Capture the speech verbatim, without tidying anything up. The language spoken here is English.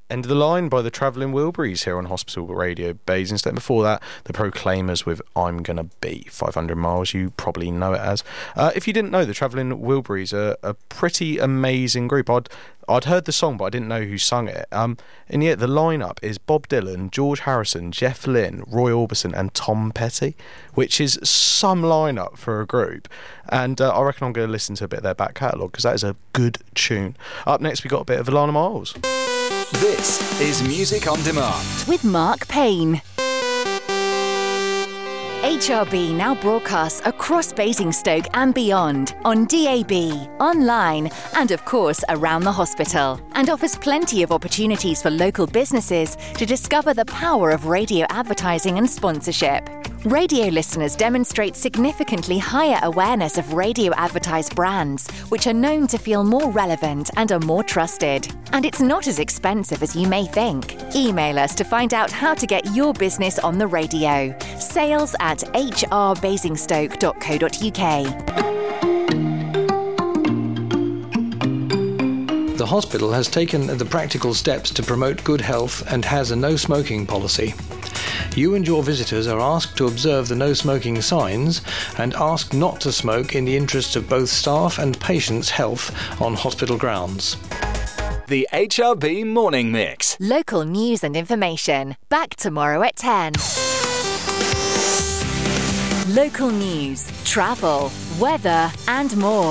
End of the Line by the Travelling Wilburys here on Hospital Radio Basingstoke. Before that, the Proclaimers with I'm Gonna Be. five hundred miles, you probably know it as. Uh, if you didn't know, the Travelling Wilburys are a pretty amazing group. I'd I'd heard the song, but I didn't know who sung it. Um, and yet the lineup is Bob Dylan, George Harrison, Jeff Lynne, Roy Orbison and Tom Petty, which is some lineup for a group. And uh, I reckon I'm going to listen to a bit of their back catalogue because that is a good tune. Up next, we got a bit of Alana Miles. This is Music on Demand with Mark Payne. H R B now broadcasts across Basingstoke and beyond on D A B, online and of course around the hospital, and offers plenty of opportunities for local businesses to discover the power of radio advertising and sponsorship. Radio listeners demonstrate significantly higher awareness of radio advertised brands, which are known to feel more relevant and are more trusted. And it's not as expensive as you may think. Email us to find out how to get your business on the radio. Sales at h r basingstoke dot co dot u k. The hospital has taken the practical steps to promote good health and has a no smoking policy. You and your visitors are asked to observe the no smoking signs and asked not to smoke in the interests of both staff and patients' health on hospital grounds. The H R B Morning Mix. Local news and information. Back tomorrow at ten. Local news, travel, weather and more.